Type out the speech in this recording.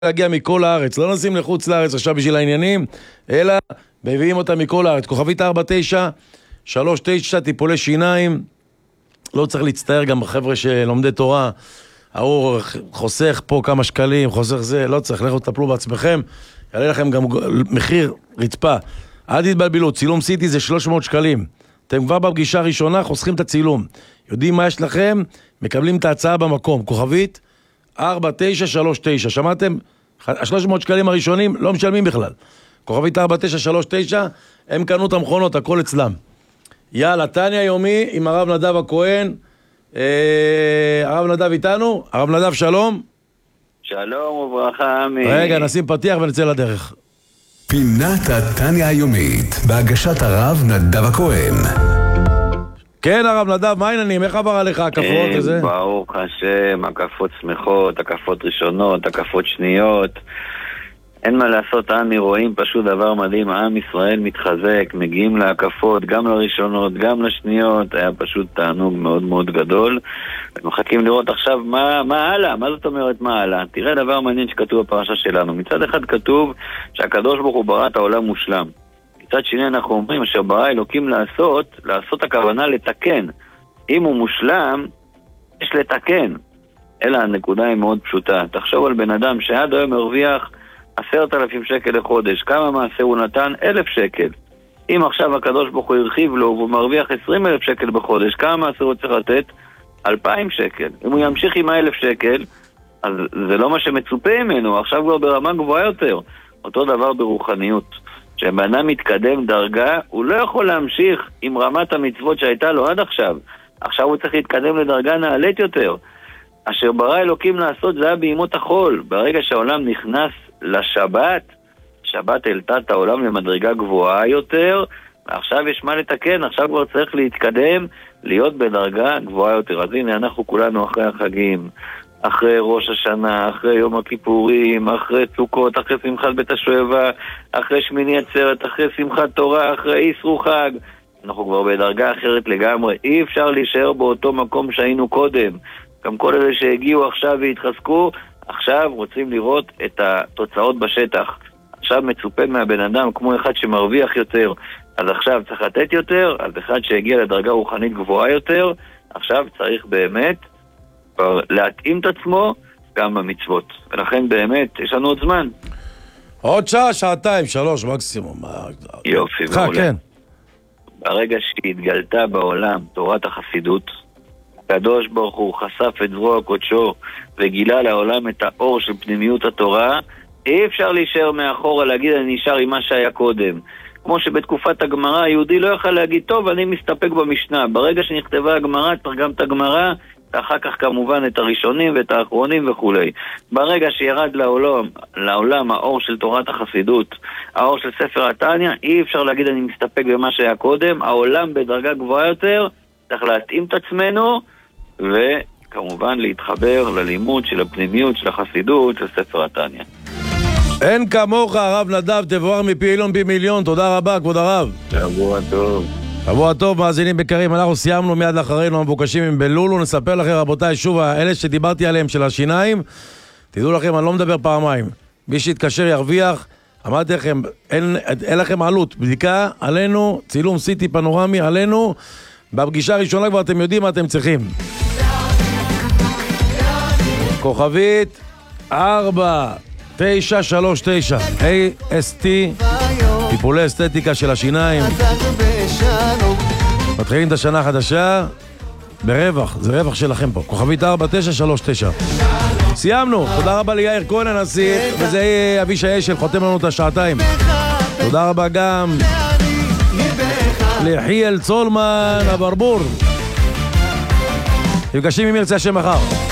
להגיע מכל הארץ, לא נשים לחוץ לארץ עכשיו בשביל העניינים, אלא מביאים אותם מכל הארץ. כוכבית 4939, טיפולי שיניים, לא צריך להצטער גם בחבר'ה שלומדי תורה, הוא חוסך פה כמה שקלים, חוסך זה, לא צריך, לכו תטפלו בעצמכם, יעלה לכם גם מחיר רצפה. אל תתבלבלו, צילום סיטי זה 300 שקלים. אתם כבר בפגישה הראשונה חוסכים את הצילום. יודעים מה יש לכם, מקבלים את ההצעה במקום. כוכבית 4939, שמעתם? 300 שקלים הראשונים לא משלמים בכלל. כוכבית 4939, הם קנו את המכונות, הכל אצלם. יאללה, טניה יומי עם הרב נדב הכהן. הרב נדב איתנו? הרב נדב, שלום. שלום וברכה, עמי. רגע, נשים פתיח ונצא לדרך. פינת הטניה היומית, בהגשת הרב נדב הכהן. כן, הרב נדב, מה העניינים? איך עבר עליך הקפות וזה? ברוך השם, הקפות שמחות, הקפות ראשונות, הקפות שניות. אין מה לעשות, עמי, רואים פשוט דבר מדהים, עם ישראל מתחזק, מגיעים להקפות, גם לראשונות, גם לשניות, היה פשוט תענוג מאוד מאוד גדול. מחכים לראות עכשיו מה הלאה, מה זאת אומרת מה הלאה? תראה דבר מעניין שכתוב בפרשה שלנו. מצד אחד כתוב שהקדוש ברוך הוא ברא את העולם מושלם. מצד שני אנחנו אומרים אשר ברא אלוקים לעשות הכוונה לתקן. אם הוא מושלם, יש לתקן. אלא הנקודה היא מאוד פשוטה. תחשוב על בן אדם שעד היום מרוויח 10,000 שקל לחודש. כמה מעשה הוא נתן? 1,000 שקל. אם עכשיו הקדוש ברוך הוא הרחיב לו והוא מרוויח 20,000 שקל בחודש, כמה מעשה הוא צריך לתת? 2,000 שקל. אם הוא ימשיך עם 1,000 שקל, אז זה לא מה שמצופה ממנו, עכשיו כבר ברמה גבוהה יותר. אותו דבר ברוחניות. כשבן מתקדם דרגה, הוא לא יכול להמשיך עם רמת המצוות שהייתה לו עד עכשיו. עכשיו הוא צריך להתקדם לדרגה נעלית יותר. אשר ברא אלוקים לעשות זה היה בימות החול. ברגע שהעולם נכנס לשבת, שבת העלתה את העולם למדרגה גבוהה יותר, ועכשיו יש מה לתקן, עכשיו כבר צריך להתקדם, להיות בדרגה גבוהה יותר. אז הנה אנחנו כולנו אחרי החגים, אחרי ראש השנה, אחרי יום הכיפורים, אחרי סוכות, אחרי שמחת בית השואבה, אחרי שמיני עצרת, אחרי שמחת תורה, אחרי איסרו חג. אנחנו כבר בדרגה אחרת לגמרי. אי אפשר להישאר באותו מקום שהיינו קודם. גם כל אלה שהגיעו עכשיו והתחזקו, עכשיו רוצים לראות את התוצאות בשטח. עכשיו מצופה מהבן אדם כמו אחד שמרוויח יותר, אז עכשיו צריך לתת יותר, אז אחד שהגיע לדרגה רוחנית גבוהה יותר, עכשיו צריך באמת להתאים את עצמו גם במצוות. ולכן באמת, יש לנו עוד זמן. עוד שעה, שעתיים, 3 מקסימום. יופי, מעולה. כן. ברגע שהתגלתה בעולם תורת החסידות, הקדוש ברוך הוא חשף את זרוע קודשו וגילה לעולם את האור של פנימיות התורה, אי אפשר להישאר מאחורה להגיד אני נשאר עם מה שהיה קודם. כמו שבתקופת הגמרא היהודי לא יוכל להגיד טוב אני מסתפק במשנה. ברגע שנכתבה הגמרא תרגם את הגמרא, ואחר כך כמובן את הראשונים ואת האחרונים וכו'. ברגע שירד לעולם האור של תורת החסידות, האור של ספר התניא, אי אפשר להגיד אני מסתפק במה שהיה קודם. העולם בדרגה גבוהה יותר, צריך להתאים את עצמנו וכמובן להתחבר ללימוד של הפנימיות של החסידות של ספר התניא. אין כמוך הרב נדב, תבואר מפי עילון פי מיליון. תודה רבה כבוד הרב. שבוע טוב. שבוע טוב, מאזינים בקרים. אנחנו סיימנו מיד לאחרינו המבוקשים עם בלולו. נספר לכם רבותיי שוב, אלה שדיברתי עליהם של השיניים, תדעו לכם אני לא מדבר פעמיים, מי שיתקשר ירוויח. אמרתי לכם אין לכם עלות, בדיקה עלינו, צילום סיטי פנורמי עלינו. בפגישה הראשונה כבר אתם יודעים מה אתם צריכים. כוכבית 4939 AST, טיפולי אסתטיקה של השיניים. מתחילים את השנה החדשה ברווח, זה רווח שלכם פה. כוכבית 4939. סיימנו, תודה רבה ליאיר כהן הנשיא, וזה אבישי אשל חותם לנו את השעתיים. תודה רבה גם לחיאל צולמן הברבור. נפגשים עם ירצה השם מחר.